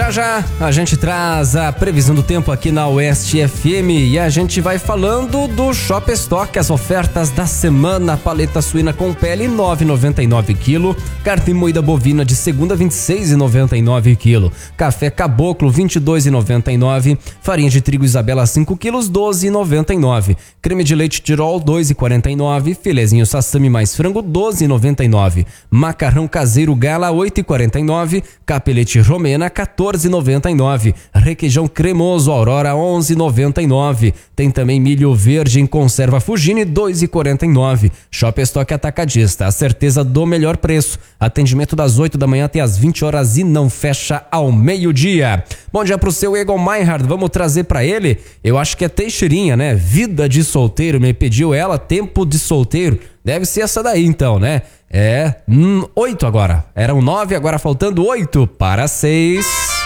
Já já a gente traz a previsão do tempo aqui na Oeste FM e a gente vai falando do Shop Stock, as ofertas da semana. Paleta suína com pele 9,99 kg, carne moída bovina de segunda 26,99 kg, café caboclo 22,99, farinha de trigo Isabela 5 kg 12,99, creme de leite Tirol 2,49, filezinho sassami mais frango 12,99, macarrão caseiro Gala 8,49, capelete romena 14,99, requeijão cremoso Aurora 11,99, tem também milho verde em conserva Fugini 2,49. Shop Stock Atacadista, a certeza do melhor preço, atendimento das 8 da manhã até as 20 horas e não fecha ao meio-dia. Bom dia pro seu Egon Meinhard, vamos trazer pra ele, eu acho que é Teixeirinha, né? Vida de solteiro, me pediu ela, tempo de solteiro, deve ser essa daí então, né? 8 agora, eram 9, agora faltando 8 para 6.